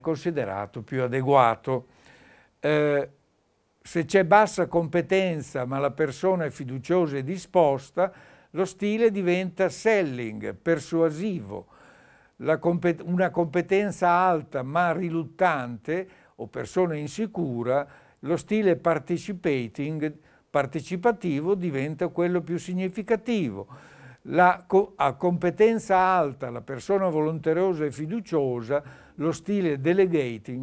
considerato più adeguato. Se c'è bassa competenza ma la persona è fiduciosa e disposta, lo stile diventa selling, persuasivo. Una competenza alta ma riluttante o persona insicura, lo stile partecipativo diventa quello più significativo. A competenza alta, la persona volonterosa e fiduciosa, lo stile delegante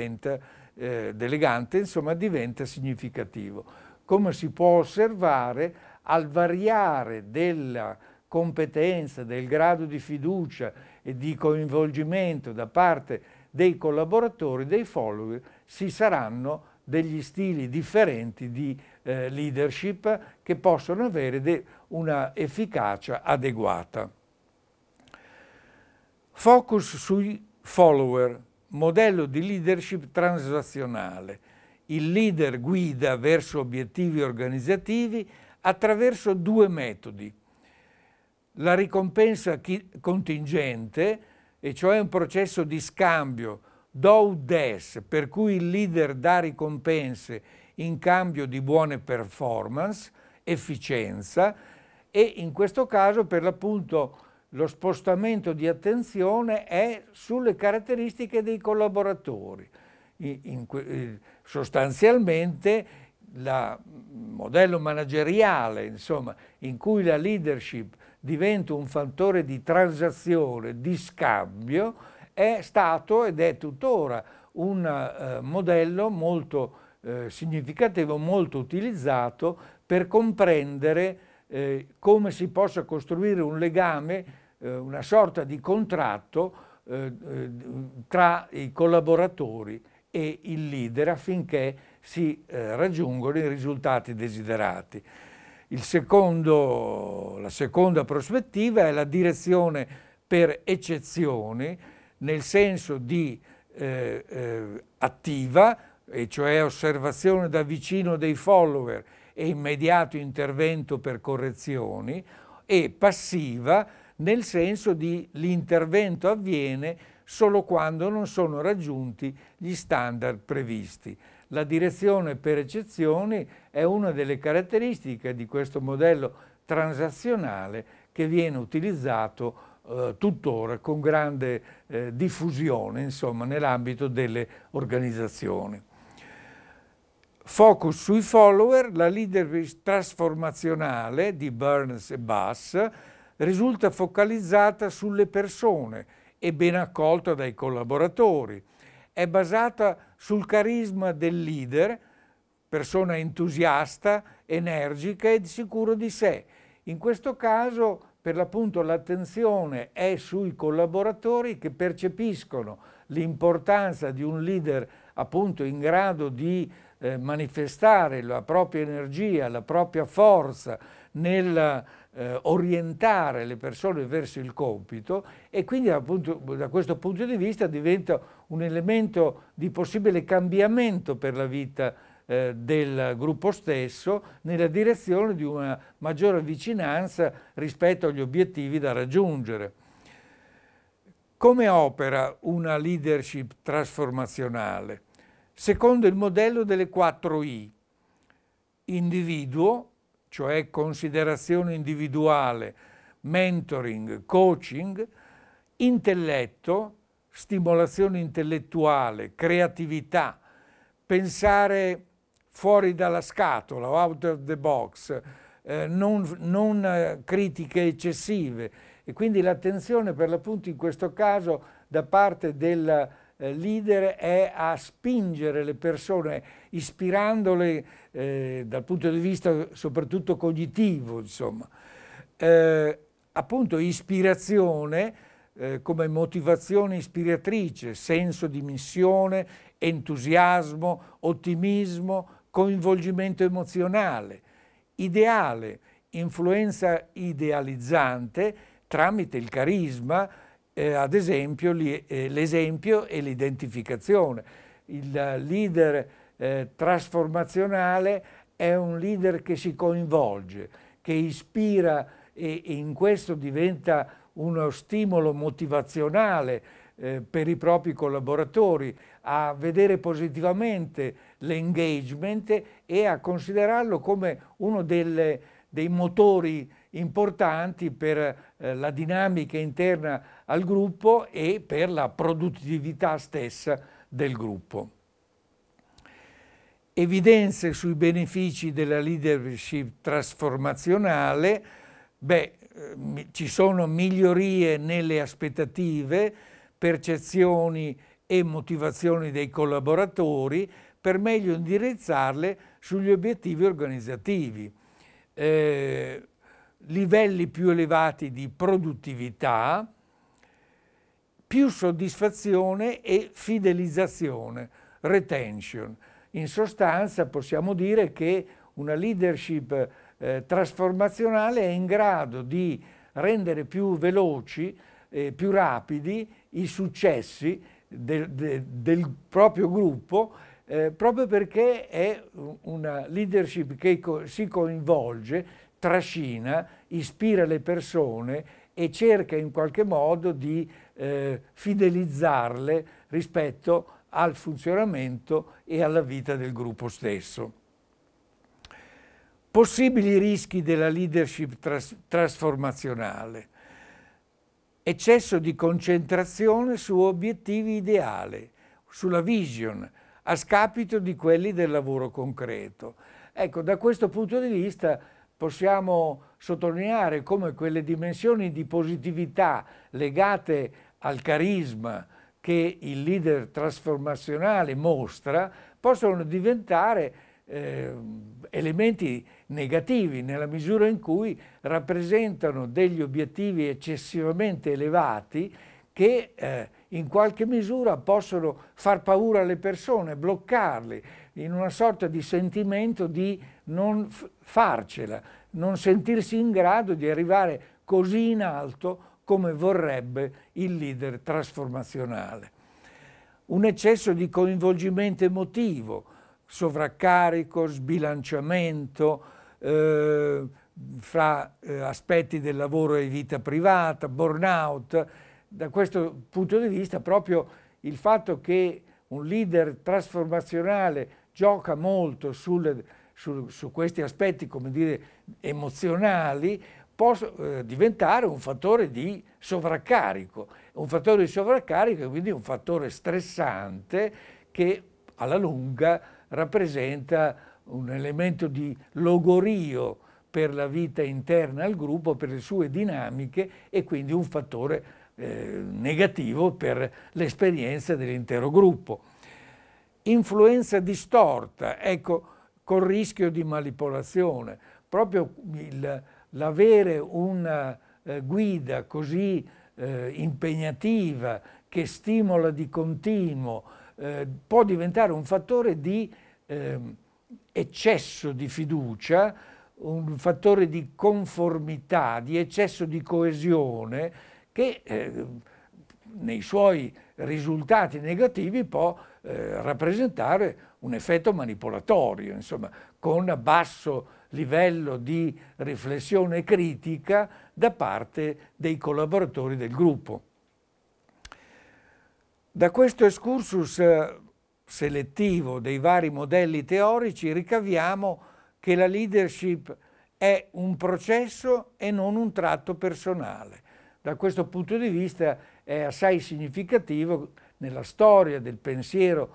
diventa significativo. Come si può osservare, al variare della competenza, del grado di fiducia e di coinvolgimento da parte dei collaboratori, dei follower, ci saranno degli stili differenti di leadership che possono avere una efficacia adeguata. Focus sui follower, modello di leadership transazionale. Il leader guida verso obiettivi organizzativi attraverso due metodi. La ricompensa contingente, e cioè un processo di scambio do-des, per cui il leader dà ricompense in cambio di buone performance, efficienza, e in questo caso per l'appunto lo spostamento di attenzione è sulle caratteristiche dei collaboratori. Sostanzialmente il modello manageriale, insomma, in cui la leadership diventa un fattore di transazione, di scambio, è stato ed è tuttora un modello molto significativo, molto utilizzato per comprendere come si possa costruire un legame, una sorta di contratto tra i collaboratori e il leader affinché si raggiungano i risultati desiderati. La seconda prospettiva è la direzione per eccezioni, nel senso di attiva, e cioè osservazione da vicino dei follower e immediato intervento per correzioni, e passiva nel senso di l'intervento avviene solo quando non sono raggiunti gli standard previsti. La direzione per eccezioni è una delle caratteristiche di questo modello transazionale che viene utilizzato tuttora con grande diffusione, insomma, nell'ambito delle organizzazioni. Focus sui follower, la leadership trasformazionale di Burns e Bass risulta focalizzata sulle persone e ben accolta dai collaboratori. È basata sul carisma del leader, persona entusiasta, energica e sicuro di sé. In questo caso, per l'appunto, l'attenzione è sui collaboratori che percepiscono l'importanza di un leader appunto in grado di manifestare la propria energia, la propria forza nel orientare le persone verso il compito, e quindi appunto da questo punto di vista diventa un elemento di possibile cambiamento per la vita del gruppo stesso nella direzione di una maggiore vicinanza rispetto agli obiettivi da raggiungere. Come opera una leadership trasformazionale? Secondo il modello delle 4 I: individuo, cioè considerazione individuale, mentoring, coaching; intelletto, stimolazione intellettuale, creatività, pensare fuori dalla scatola, out of the box, non critiche eccessive, e quindi l'attenzione per l'appunto in questo caso da parte del leader è a spingere le persone, ispirandole dal punto di vista soprattutto cognitivo, insomma. Appunto ispirazione come motivazione ispiratrice, senso di missione, entusiasmo, ottimismo, coinvolgimento emozionale. Ideale, influenza idealizzante tramite il carisma, ad esempio l'esempio e l'identificazione. Il leader trasformazionale è un leader che si coinvolge, che ispira, e in questo diventa uno stimolo motivazionale per i propri collaboratori, a vedere positivamente l'engagement e a considerarlo come uno dei motori importanti per la dinamica interna al gruppo e per la produttività stessa del gruppo. Evidenze sui benefici della leadership trasformazionale. Ci sono migliorie nelle aspettative, percezioni e motivazioni dei collaboratori per meglio indirizzarle sugli obiettivi organizzativi. Livelli più elevati di produttività, più soddisfazione e fidelizzazione, retention. In sostanza possiamo dire che una leadership trasformazionale è in grado di rendere più veloci, più rapidi i successi del proprio gruppo, proprio perché è una leadership che si coinvolge, trascina, ispira le persone e cerca in qualche modo di fidelizzarle rispetto al funzionamento e alla vita del gruppo stesso. Possibili rischi della leadership trasformazionale. Eccesso di concentrazione su obiettivi ideali, sulla vision, a scapito di quelli del lavoro concreto. Ecco, da questo punto di vista possiamo sottolineare come quelle dimensioni di positività legate al carisma che il leader trasformazionale mostra possono diventare elementi negativi nella misura in cui rappresentano degli obiettivi eccessivamente elevati che in qualche misura possono far paura alle persone, bloccarli in una sorta di sentimento di non farcela, non sentirsi in grado di arrivare così in alto come vorrebbe il leader trasformazionale. Un eccesso di coinvolgimento emotivo, sovraccarico, sbilanciamento fra aspetti del lavoro e vita privata, burnout. Da questo punto di vista proprio il fatto che un leader trasformazionale gioca molto su questi aspetti, come dire, emozionali, può diventare un fattore di sovraccarico. Un fattore di sovraccarico è quindi un fattore stressante che alla lunga rappresenta un elemento di logorio per la vita interna al gruppo, per le sue dinamiche e quindi un fattore negativo per l'esperienza dell'intero gruppo. Influenza distorta, ecco, col rischio di manipolazione. Proprio l'avere una guida così impegnativa che stimola di continuo può diventare un fattore di eccesso di fiducia, un fattore di conformità, di eccesso di coesione che nei suoi risultati negativi può rappresentare un effetto manipolatorio, insomma, con basso livello di riflessione critica da parte dei collaboratori del gruppo. Da questo excursus selettivo dei vari modelli teorici ricaviamo che la leadership è un processo e non un tratto personale. Da questo punto di vista è assai significativo nella storia del pensiero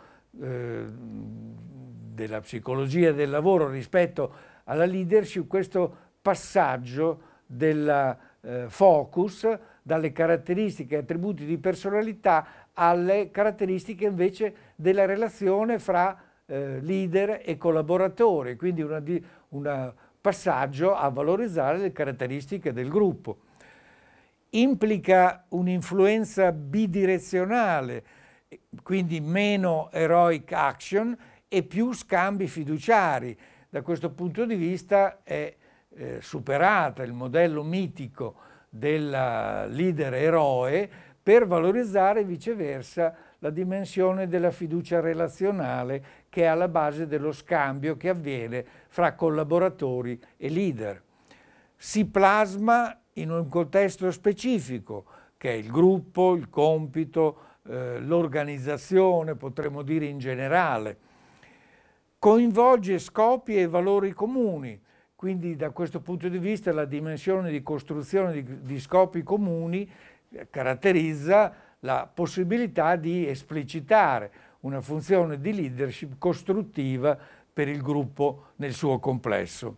della psicologia del lavoro rispetto alla leadership questo passaggio del focus dalle caratteristiche e attributi di personalità alle caratteristiche invece della relazione fra leader e collaboratori, quindi un passaggio a valorizzare le caratteristiche del gruppo. Implica un'influenza bidirezionale, quindi meno heroic action e più scambi fiduciari. Da questo punto di vista è superata il modello mitico del leader eroe per valorizzare viceversa la dimensione della fiducia relazionale che è alla base dello scambio che avviene fra collaboratori e leader. Si plasma in un contesto specifico che è il gruppo, il compito, l'organizzazione, potremmo dire in generale. Coinvolge scopi e valori comuni, quindi da questo punto di vista la dimensione di costruzione di scopi comuni caratterizza la possibilità di esplicitare una funzione di leadership costruttiva per il gruppo nel suo complesso.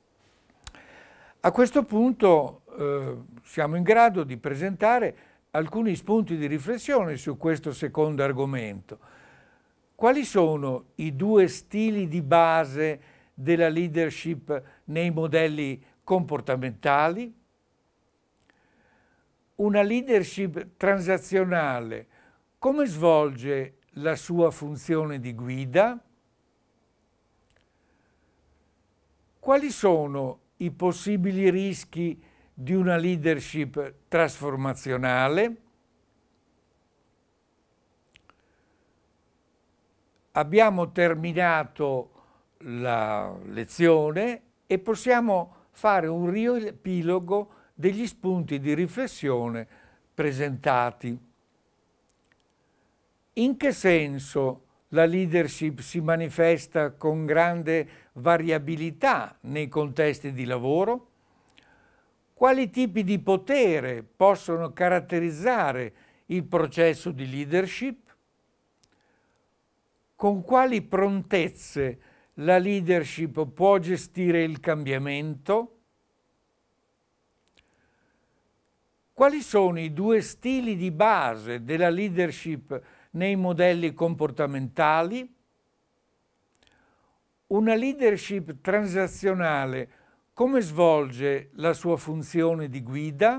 A questo punto siamo in grado di presentare alcuni spunti di riflessione su questo secondo argomento. Quali sono i due stili di base della leadership nei modelli comportamentali? Una leadership transazionale come svolge la sua funzione di guida? Quali sono i possibili rischi di una leadership trasformazionale? Abbiamo terminato la lezione e possiamo fare un riepilogo degli spunti di riflessione presentati. In che senso la leadership si manifesta con grande variabilità nei contesti di lavoro? Quali tipi di potere possono caratterizzare il processo di leadership? Con quali prontezze la leadership può gestire il cambiamento? Quali sono i due stili di base della leadership nei modelli comportamentali? Una leadership transazionale come svolge la sua funzione di guida?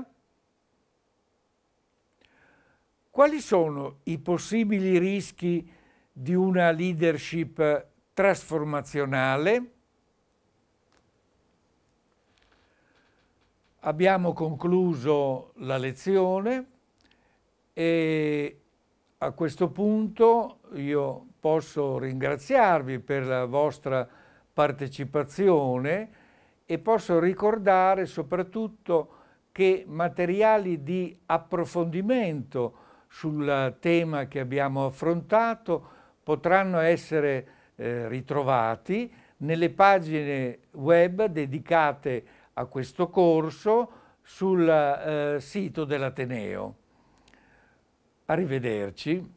Quali sono i possibili rischi di una leadership trasformazionale? Abbiamo concluso la lezione e a questo punto io posso ringraziarvi per la vostra partecipazione e posso ricordare soprattutto che materiali di approfondimento sul tema che abbiamo affrontato potranno essere ritrovati nelle pagine web dedicate a questo corso sul sito dell'Ateneo. Arrivederci.